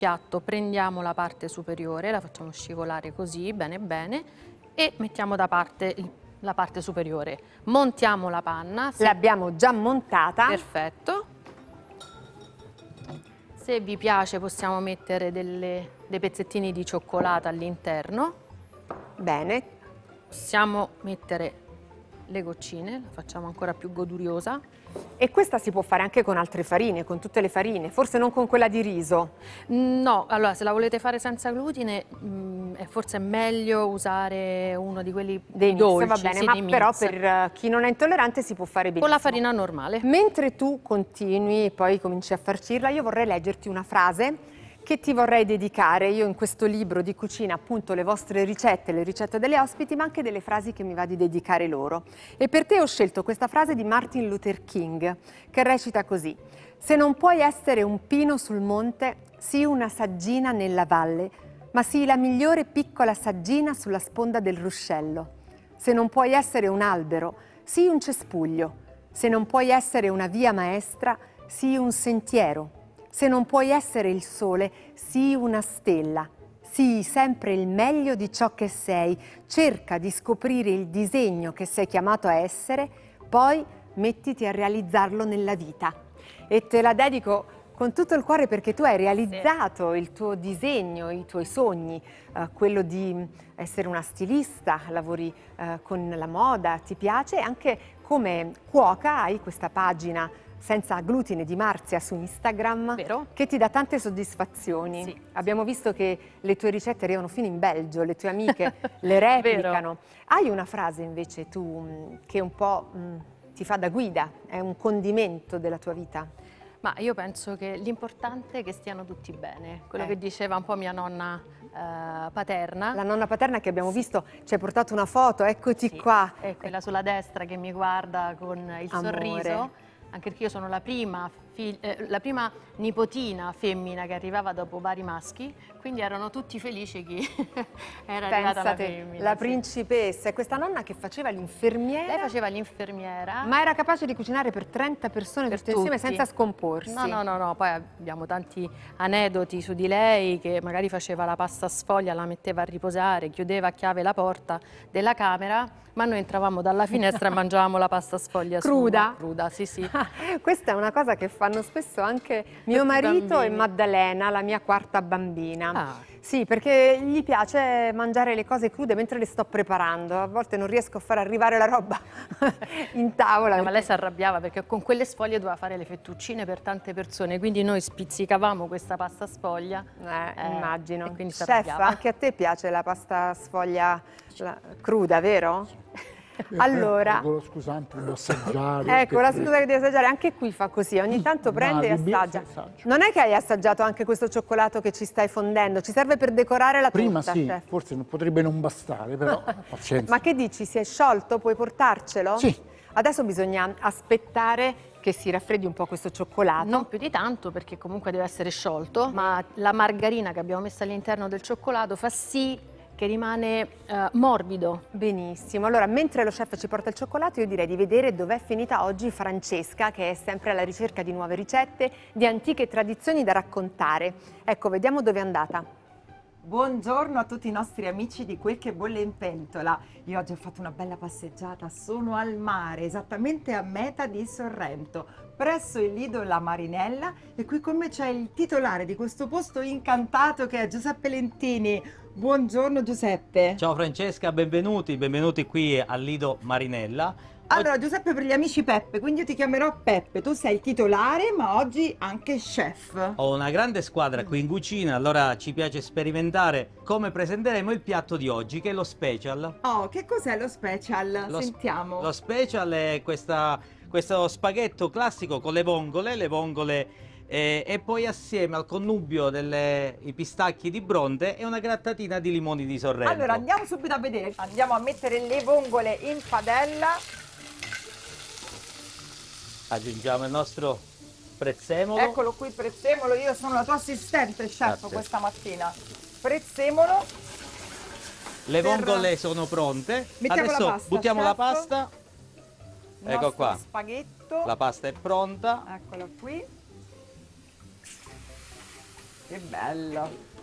piatto prendiamo la parte superiore, la facciamo scivolare così, bene bene, e mettiamo da parte la parte superiore. Montiamo la panna. L'abbiamo già montata. Perfetto. Se vi piace possiamo mettere dei pezzettini di cioccolata all'interno. Bene. Possiamo mettere le goccine, la facciamo ancora più goduriosa. E questa si può fare anche con altre farine, con tutte le farine, forse non con quella di riso. No, allora se la volete fare senza glutine è forse meglio usare uno di quelli Dei mix, dolci, va bene, sì, ma dei mix. però per chi non è intollerante si può fare benissimo. Con la farina normale. Mentre tu continui e poi cominci a farcirla, io vorrei leggerti una frase che ti vorrei dedicare. Io in questo libro di cucina appunto le vostre ricette, le ricette delle ospiti, ma anche delle frasi che mi va di dedicare loro. E per te ho scelto questa frase di Martin Luther King, che recita così: se non puoi essere un pino sul monte, sii una saggina nella valle, ma sii la migliore piccola saggina sulla sponda del ruscello. Se non puoi essere un albero, sii un cespuglio. Se non puoi essere una via maestra, sii un sentiero. Se non puoi essere il sole, sii una stella. Sii sempre il meglio di ciò che sei. Cerca di scoprire il disegno che sei chiamato a essere, poi mettiti a realizzarlo nella vita. E te la dedico con tutto il cuore perché tu hai realizzato il tuo disegno, i tuoi sogni, quello di essere una stilista, lavori con la moda, ti piace, e anche come cuoca hai questa pagina senza glutine di Marzia su Instagram. Vero? Che ti dà tante soddisfazioni. Sì. Abbiamo visto che le tue ricette arrivano fino in Belgio, le tue amiche le replicano. Hai una frase invece tu che un po' ti fa da guida, è un condimento della tua vita? Ma io penso che l'importante è che stiano tutti bene, quello che diceva un po' mia nonna paterna. La nonna paterna che abbiamo visto ci ha portato una foto, eccoti qua. È quella sulla destra che mi guarda con il sorriso, anche perché io sono la prima nipotina femmina che arrivava dopo vari maschi, quindi erano tutti felici che era arrivata la femmina. La principessa, e questa nonna che faceva l'infermiera. Lei faceva l'infermiera. Ma era capace di cucinare per 30 persone tutte insieme senza scomporsi. No, poi abbiamo tanti aneddoti su di lei, che magari faceva la pasta sfoglia, la metteva a riposare, chiudeva a chiave la porta della camera, ma noi entravamo dalla finestra e mangiavamo la pasta sfoglia cruda? Cruda, sì. Questa è una cosa che fanno spesso anche mio marito e Maddalena, la mia quarta bambina. Sì, perché gli piace mangiare le cose crude mentre le sto preparando. A volte non riesco a far arrivare la roba in tavola. Ma lei si arrabbiava perché con quelle sfoglie doveva fare le fettuccine per tante persone, quindi noi spizzicavamo questa pasta sfoglia. Immagino. E quindi si Chef, arrabbiava. anche a te piace la pasta sfoglia cruda, vero? Allora, con lo scusante devo assaggiare. ecco, la scusa che devi assaggiare, anche qui fa così, ogni tanto prende e assaggia. Non è che hai assaggiato anche questo cioccolato che ci stai fondendo? Ci serve per decorare la torta, Prima sì, chef? forse potrebbe non bastare, però pazienza. Ma che dici, si è sciolto? Puoi portarcelo? Sì. Adesso bisogna aspettare che si raffreddi un po' questo cioccolato. Non più di tanto perché comunque deve essere sciolto, ma la margarina che abbiamo messo all'interno del cioccolato fa sì che rimane morbido. Benissimo, allora mentre lo chef ci porta il cioccolato io direi di vedere dov'è finita oggi Francesca, che è sempre alla ricerca di nuove ricette, di antiche tradizioni da raccontare. Ecco, vediamo dove è andata. Buongiorno a tutti i nostri amici di Quel che bolle in pentola. Io oggi ho fatto una bella passeggiata, sono al mare, esattamente a metà di Sorrento, presso il Lido La Marinella, e qui con me c'è il titolare di questo posto incantato che è Giuseppe Lentini. Buongiorno Giuseppe. Ciao Francesca, benvenuti qui al Lido Marinella. Allora Giuseppe, per gli amici Peppe, quindi io ti chiamerò Peppe, tu sei il titolare ma oggi anche chef. Ho una grande squadra qui in cucina, allora ci piace sperimentare come presenteremo il piatto di oggi, che è lo special. Oh, che cos'è lo special? Sentiamo. Lo special è questo spaghetto classico con le vongole e poi assieme al connubio i pistacchi di Bronte e una grattatina di limoni di Sorrento. Allora andiamo subito a vedere, andiamo a mettere le vongole in padella. Aggiungiamo il nostro prezzemolo. Eccolo qui il prezzemolo, io sono la tua assistente chef. Grazie. Questa mattina. Prezzemolo. Le vongole sono pronte. Mettiamo Adesso la pasta, buttiamo chef. la pasta. Ecco qua. Spaghetto. La pasta è pronta. Eccola qui. Che bello.